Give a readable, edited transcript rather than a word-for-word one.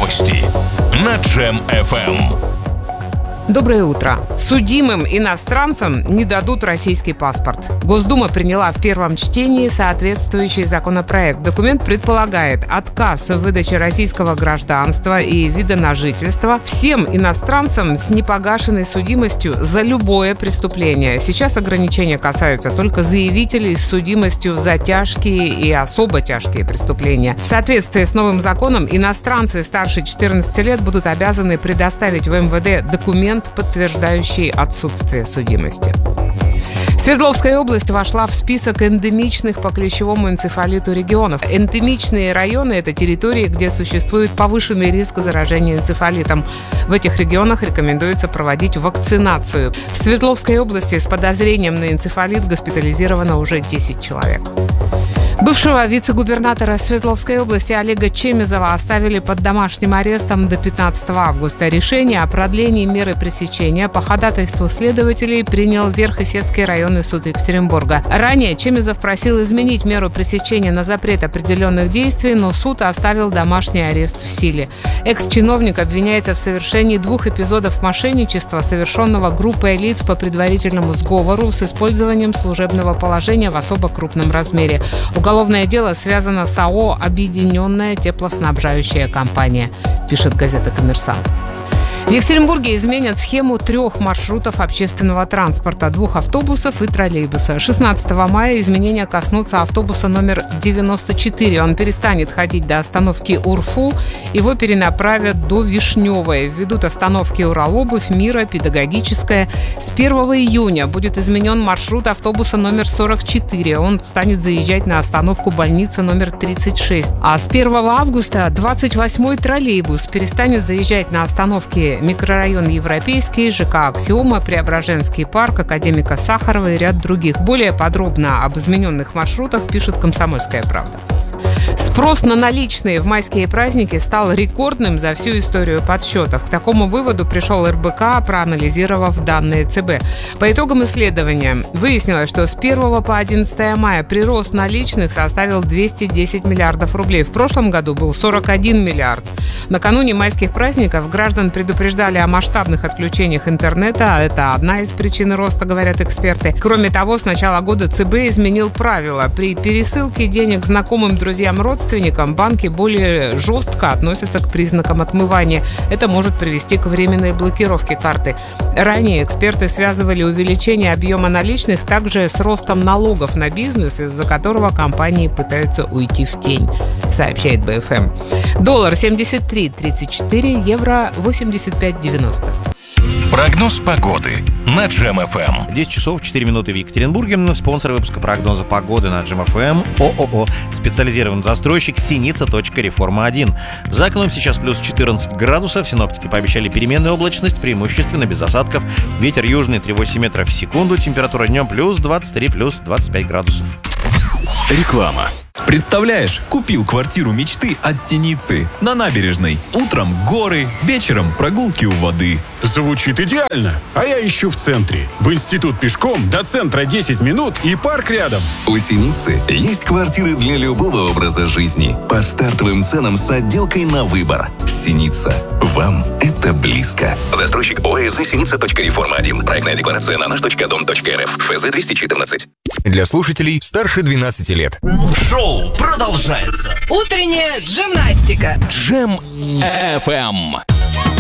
Новости на Джем FM. Доброе утро. Судимым иностранцам не дадут российский паспорт. Госдума приняла в первом чтении соответствующий законопроект. Документ предполагает отказ в выдаче российского гражданства и вида на жительство всем иностранцам с непогашенной судимостью за любое преступление. Сейчас ограничения касаются только заявителей с судимостью за тяжкие и особо тяжкие преступления. В соответствии с новым законом иностранцы старше 14 лет будут обязаны предоставить в МВД документ, подтверждающий отсутствие судимости. Свердловская область вошла в список эндемичных по клещевому энцефалиту регионов. Эндемичные районы – это территории, где существует повышенный риск заражения энцефалитом. В этих регионах рекомендуется проводить вакцинацию. В Свердловской области с подозрением на энцефалит госпитализировано уже 10 человек. Бывшего вице-губернатора Свердловской области Олега Чемизова оставили под домашним арестом до 15 августа. Решение о продлении меры пресечения по ходатайству следователей принял Верхесецкий районный суд Екатеринбурга. Ранее Чемизов просил изменить меру пресечения на запрет определенных действий, но суд оставил домашний арест в силе. Экс-чиновник обвиняется в совершении 2 эпизодов мошенничества, совершенного группой лиц по предварительному сговору с использованием служебного положения в особо крупном размере. Уголовное дело связано с АО «Объединенная теплоснабжающая компания», пишет газета «Коммерсант». В Екатеринбурге изменят схему 3 маршрутов общественного транспорта, 2 автобусов и троллейбуса. 16 мая изменения коснутся автобуса номер 94. Он перестанет ходить до остановки Урфу, его перенаправят до Вишневой. Введут остановки Уралобувь, Мира, Педагогическая. С 1 июня будет изменен маршрут автобуса номер 44. Он станет заезжать на остановку больницы номер 36. А с 1 августа 28-й троллейбус перестанет заезжать на остановки микрорайон Европейский, ЖК «Аксиома», Преображенский парк, Академика Сахарова и ряд других. Более подробно об измененных маршрутах пишет «Комсомольская правда». Спрос на наличные в майские праздники стал рекордным за всю историю подсчетов. К такому выводу пришел РБК, проанализировав данные ЦБ. По итогам исследования выяснилось, что с 1 по 11 мая прирост наличных составил 210 миллиардов рублей. В прошлом году был 41 миллиард. Накануне майских праздников граждан предупреждали о масштабных отключениях интернета. Это одна из причин роста, говорят эксперты. Кроме того, с начала года ЦБ изменил правила. При пересылке денег знакомым, друзьям, родственникам банки более жестко относятся к признакам отмывания. Это может привести к временной блокировке карты. Ранее эксперты связывали увеличение объема наличных также с ростом налогов на бизнес, из-за которого компании пытаются уйти в тень, сообщает БФМ. Доллар 73.34, евро 85.90. Прогноз погоды на Джем FM. 10 часов 4 минуты в Екатеринбурге. Спонсор выпуска прогноза погоды на Джем FM ООО «Специализированный застройщик Синица.Реформа-1». За окном сейчас плюс 14 градусов. Синоптики пообещали переменную облачность, преимущественно без осадков. Ветер южный 3,8 метров в секунду. Температура днем плюс 23, плюс 25 градусов. Реклама. Представляешь, купил квартиру мечты от Синицы. На набережной. Утром горы, вечером прогулки у воды. Звучит идеально. А я ищу в центре. В институт пешком, до центра 10 минут и парк рядом. У Синицы есть квартиры для любого образа жизни. По стартовым ценам с отделкой на выбор. Синица. Вам это близко. Застройщик ОСЗ Синица.Реформа-1. Проектная декларация на наш.дом.рф. ФЗ 214. Для слушателей старше 12 лет. Шоу продолжается. Утренняя гимнастика. Джем FM.